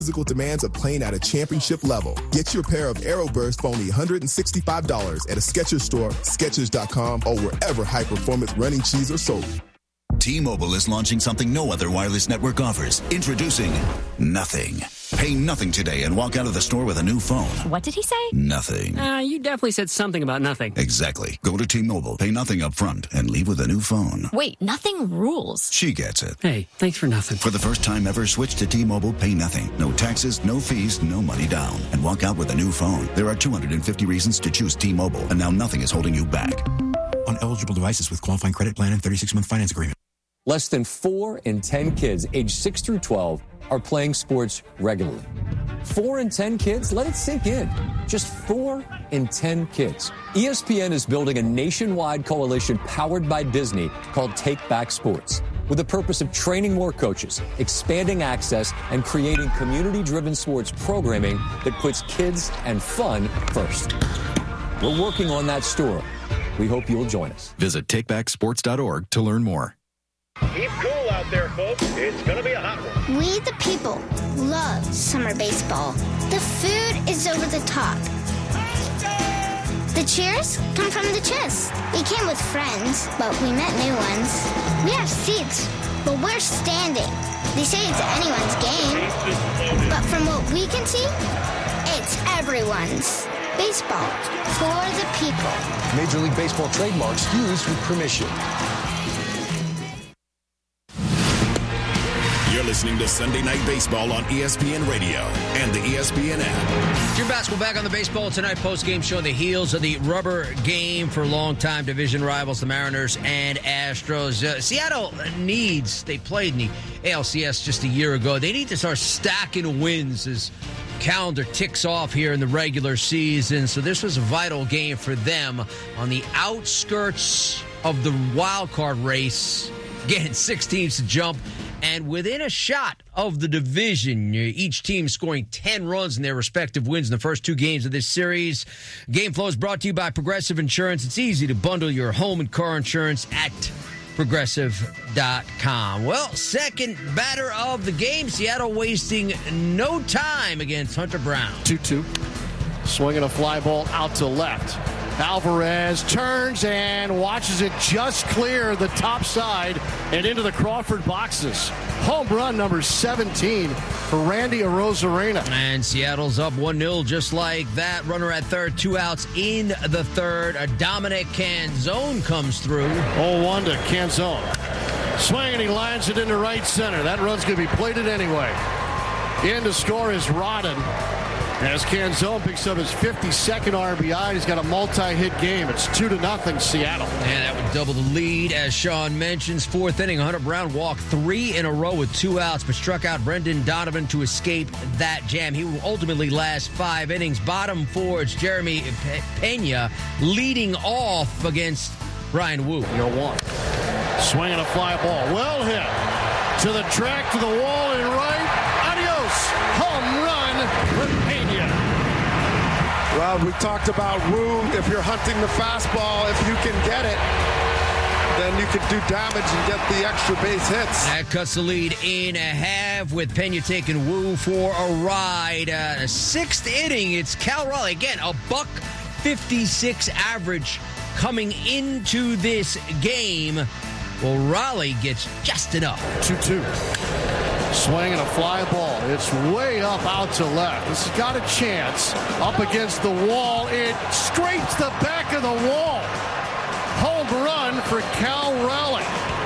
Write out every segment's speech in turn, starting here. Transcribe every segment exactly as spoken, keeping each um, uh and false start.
Physical demands of playing at a championship level. Get your pair of Aeroburst for only one hundred sixty-five dollars at a Skechers store, Skechers dot com, or wherever high-performance running shoes are sold. T-Mobile is launching something no other wireless network offers. Introducing Nothing. Pay nothing today and walk out of the store with a new phone. What did he say? Nothing. Uh, you definitely said something about nothing. Exactly. Go to T-Mobile, pay nothing up front, and leave with a new phone. Wait, nothing rules. She gets it. Hey, thanks for nothing. For the first time ever, switch to T-Mobile, pay nothing. No taxes, no fees, no money down. And walk out with a new phone. There are two hundred fifty reasons to choose T-Mobile, and now nothing is holding you back. On eligible devices with qualifying credit plan and thirty-six month finance agreement. Less than four in ten kids aged six through twelve are playing sports regularly. Four in ten kids? Let it sink in. Just four in ten kids. E S P N is building a nationwide coalition powered by Disney called Take Back Sports, with the purpose of training more coaches, expanding access, and creating community-driven sports programming that puts kids and fun first. We're working on that story. We hope you'll join us. Visit take back sports dot org to learn more. Keep cool out there, folks. It's going to be a hot one. We, the people, love summer baseball. The food is over the top. The cheers come from the chest. We came with friends, but we met new ones. We have seats, but we're standing. They say it's anyone's game, but from what we can see, it's everyone's. Baseball for the people. Major League Baseball trademarks used with permission. You're listening to Sunday Night Baseball on E S P N Radio and the E S P N app. Jim Basketball back on the Baseball Tonight post-game show on the heels of the rubber game for longtime division rivals, the Mariners and Astros. Uh, Seattle needs, they played in the A L C S just a year ago. They need to start stacking wins as calendar ticks off here in the regular season. So this was a vital game for them on the outskirts of the wild card race. Again, six teams to jump. And within a shot of the division, each team scoring ten runs in their respective wins in the first two games of this series. Game Flow is brought to you by Progressive Insurance. It's easy to bundle your home and car insurance at progressive dot com. Well, second batter of the game, Seattle wasting no time against Hunter Brown. two two. Swinging a fly ball out to left. Alvarez turns and watches it just clear the top side and into the Crawford boxes. Home run number seventeen for Randy Arozarena. And Seattle's up one nil just like that. Runner at third, two outs in the third. A Dominic Canzone comes through. oh one to Canzone. Swing and he lines it into right center. That run's going to be plated anyway. In to score is Rodden. As Canzone picks up his fifty-second R B I, he's got a multi-hit game. It's two to nothing Seattle. And that would double the lead, as Sean mentions. Fourth inning, Hunter Brown walked three in a row with two outs, but struck out Brendan Donovan to escape that jam. He will ultimately last five innings. Bottom four, it's Jeremy Pena leading off against Brian Wu. You're one. Swinging a fly ball. Well hit. To the track, to the wall, and right. Adios. Home run for Pena. Well, we talked about Wu. If you're hunting the fastball, if you can get it, then you can do damage and get the extra base hits. That cuts the lead in a half with Pena taking Wu for a ride. Uh, sixth inning, it's Cal Raleigh. Again, a buck fifty-six average coming into this game. Well, Raleigh gets just enough. two two. Swinging a fly ball. It's way up out to left. This has got a chance. Up against the wall. It scrapes the back of the wall. Home run for Cal Raleigh.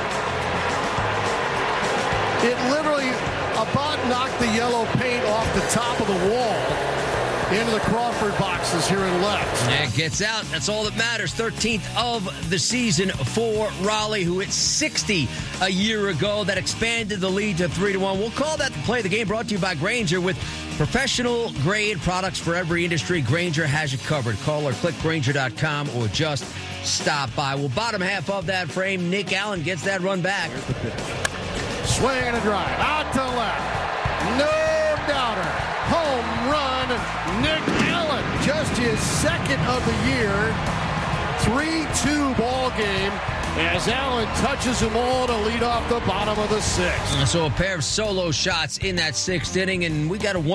It literally about knocked the yellow paint off the top of the wall into the Crawford boxes here in left. And it gets out. That's all that matters. thirteenth of the season for Raleigh, who hit sixty a year ago. That expanded the lead to three to one. We'll call that the play of the game, brought to you by Grainger. With professional grade products for every industry, Grainger has you covered. Call or click Grainger dot com or just stop by. Well, bottom half of that frame, Nick Allen gets that run back. Swing and a drive. Out to left. No doubter. Home run, Nick Allen. Just his second of the year. three two ball game. as Allen touches them all to lead off the bottom of the sixth. So a pair of solo shots in that sixth inning, and we got a one.